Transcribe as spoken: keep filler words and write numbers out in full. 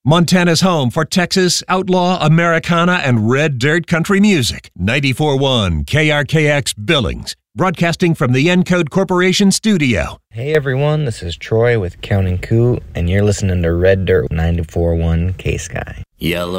Montana's home for Texas, outlaw, Americana, and red dirt country music. ninety-four point one K R K X Billings, broadcasting from the Encode Corporation studio. Hey everyone, this is Troy with Counting Coup, and you're listening to Red Dirt ninety-four point one K-Sky. Yellow